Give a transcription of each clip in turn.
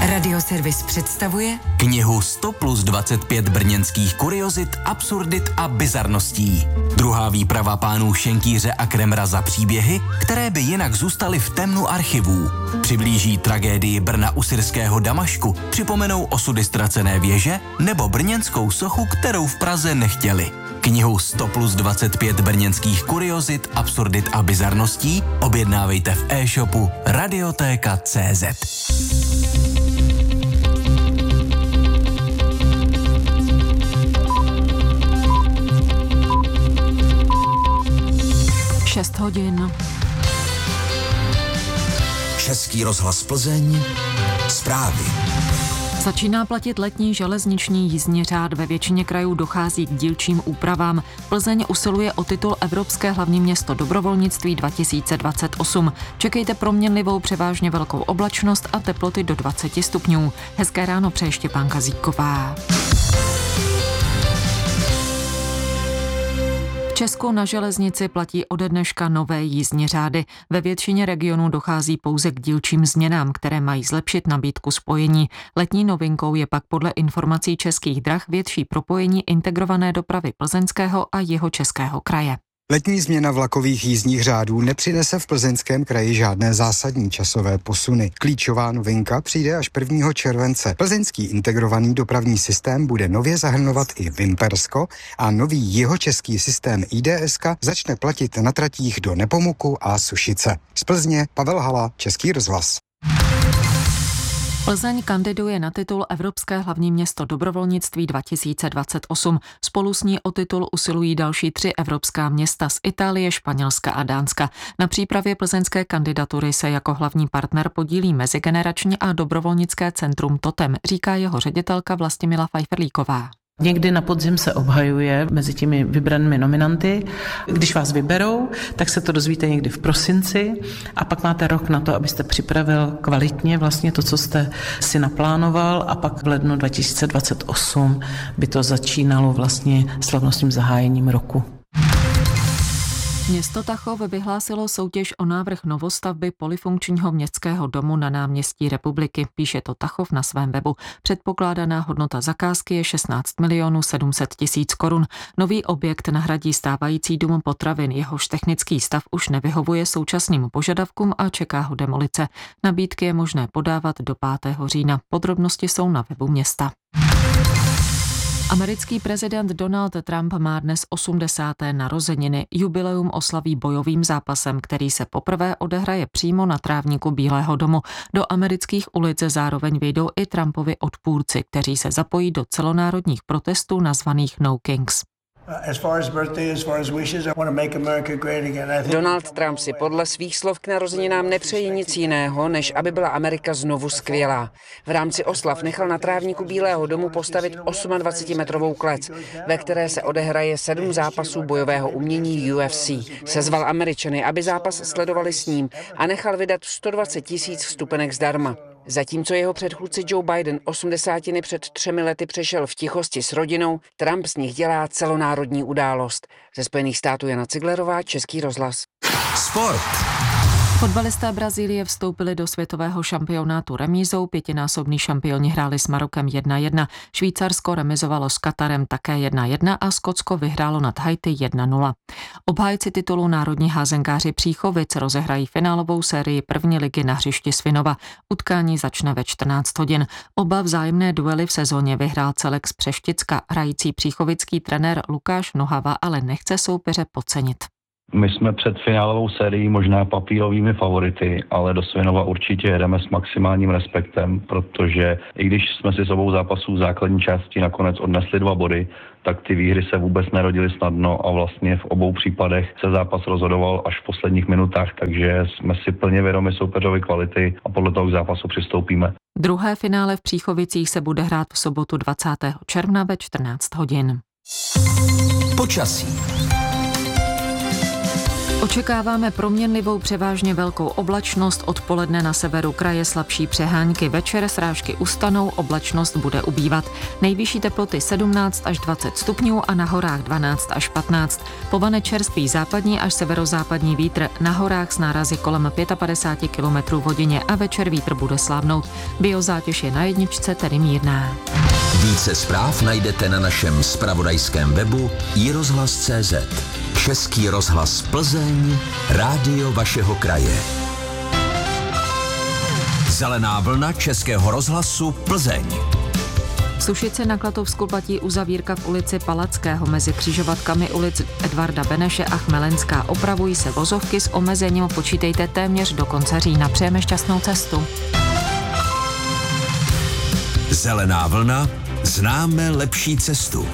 Radioservis představuje knihu 100 plus 25 brněnských kuriozit, absurdit a bizarností. Druhá výprava pánů Šenkýře a Kremra za příběhy, které by jinak zůstaly v temnu archivů. Přiblíží tragédii Brna u syrského Damašku, připomenou osudy ztracené věže nebo brněnskou sochu, kterou v Praze nechtěli. Knihu 100 plus 25 brněnských kuriozit, absurdit a bizarností objednávejte v e-shopu Radiotéka.cz. hodin. Český rozhlas Plzeň. Zprávy. Začíná platit letní železniční jízdní řád. Ve většině krajů dochází k dílčím úpravám. Plzeň usiluje o titul Evropské hlavní město dobrovolnictví 2028. Čekejte proměnlivou převážně velkou oblačnost a teploty do 20 stupňů. Hezké ráno přeje Štěpánka Zíková. V Česku na železnici platí ode dneška nové jízdní řády. Ve většině regionů dochází pouze k dílčím změnám, které mají zlepšit nabídku spojení. Letní novinkou je pak podle informací Českých drah větší propojení integrované dopravy Plzeňského a Jihočeského kraje. Letní změna vlakových jízdních řádů nepřinese v Plzeňském kraji žádné zásadní časové posuny. Klíčová novinka přijde až 1. července. Plzeňský integrovaný dopravní systém bude nově zahrnovat i Vimpersko a nový jihočeský systém IDSK začne platit na tratích do Nepomuku a Sušice. Z Plzně Pavel Hala, Český rozhlas. Plzeň kandiduje na titul Evropské hlavní město dobrovolnictví 2028. Spolu s ní o titul usilují další 3 evropská města z Itálie, Španělska a Dánska. Na přípravě plzeňské kandidatury se jako hlavní partner podílí Mezigenerační a dobrovolnické centrum Totem, říká jeho ředitelka Vlastimila Fajferlíková. Někdy na podzim se obhajuje mezi těmi vybranými nominanty. Když vás vyberou, tak se to dozvíte někdy v prosinci a pak máte rok na to, abyste připravil kvalitně vlastně to, co jste si naplánoval, a pak v lednu 2028 by to začínalo vlastně slavnostním zahájením roku. Město Tachov vyhlásilo soutěž o návrh novostavby polyfunkčního městského domu na náměstí Republiky. Píše to Tachov na svém webu. Předpokládaná hodnota zakázky je 16 700 000 korun. Nový objekt nahradí stávající dům potravin, jehož technický stav už nevyhovuje současným požadavkům a čeká ho demolice. Nabídky je možné podávat do 5. října. Podrobnosti jsou na webu města. Americký prezident Donald Trump má dnes 80. narozeniny. Jubileum oslaví bojovým zápasem, který se poprvé odehraje přímo na trávníku Bílého domu. Do amerických ulic zároveň vyjdou i Trumpovi odpůrci, kteří se zapojí do celonárodních protestů nazvaných No Kings. Donald Trump si podle svých slov k narozeninám nepřeje nic jiného, než aby byla Amerika znovu skvělá. V rámci oslav nechal na trávníku Bílého domu postavit 28metrovou klec, ve které se odehraje 7 zápasů bojového umění UFC. Sezval Američany, aby zápas sledovali s ním, a nechal vydat 120 000 vstupenek zdarma. Zatímco jeho předchůdce Joe Biden 80 před 3 lety přešel v tichosti s rodinou, Trump z nich dělá celonárodní událost. Ze Spojených států Jana Ciglerová, Český rozhlas. Sport. Fotbalisté Brazílie vstoupili do světového šampionátu remízou, 5násobní šampioni hráli s Marokem 1-1, Švýcarsko remizovalo s Katarem také 1-1 a Skotsko vyhrálo nad Haiti 1-0. Obhájci titulu národní házenkáři Příchovic rozehrají finálovou sérii první ligy na hřišti Svinova. Utkání začne ve 14 hodin. Oba vzájemné duely v sezóně vyhrál Celek z Přešticka. Hrající příchovický trenér Lukáš Nohava ale nechce soupeře podcenit. My jsme před finálovou sérií možná papírovými favority, ale do Svinova určitě jedeme s maximálním respektem, protože i když jsme si z obou zápasů v základní části nakonec odnesli 2 body, tak ty výhry se vůbec nerodily snadno a vlastně v obou případech se zápas rozhodoval až v posledních minutách, takže jsme si plně vědomi soupeřovy kvality a podle toho k zápasu přistoupíme. Druhé finále v Příchovicích se bude hrát v sobotu 20. června ve 14 hodin. Počasí. Očekáváme proměnlivou převážně velkou oblačnost, odpoledne na severu kraje slabší přehánky, večer srážky ustanou, oblačnost bude ubývat. Nejvyšší teploty 17 až 20 stupňů a na horách 12 až 15. Povane čerstvý západní až severozápadní vítr, na horách s nárazy kolem 55 km v hodině a večer vítr bude slábnout. Biozátěž je na jedničce, tedy mírná. Více zpráv najdete na našem zpravodajském webu iRozhlas.cz. Český rozhlas Plzeň, rádio vašeho kraje. Zelená vlna Českého rozhlasu Plzeň. V Sušici na Klatovsku platí uzavírka v ulici Palackého mezi křižovatkami ulic Edvarda Beneše a Chmelenská. Opravují se vozovky s omezením, počítejte téměř do konce října. Přejeme šťastnou cestu. Zelená vlna, známe lepší cestu.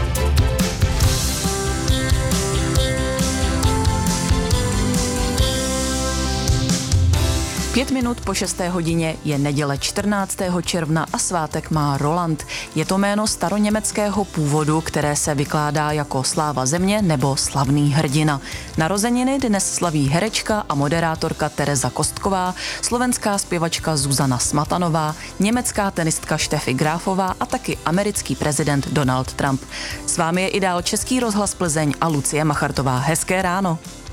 5 minut po 6. hodině je neděle 14. června a svátek má Roland. Je to jméno staroněmeckého původu, které se vykládá jako sláva země nebo slavný hrdina. Narozeniny dnes slaví herečka a moderátorka Tereza Kostková, slovenská zpěvačka Zuzana Smatanová, německá tenistka Steffi Grafová a taky americký prezident Donald Trump. S vámi je i dál Český rozhlas Plzeň a Lucie Machartová. Hezké ráno.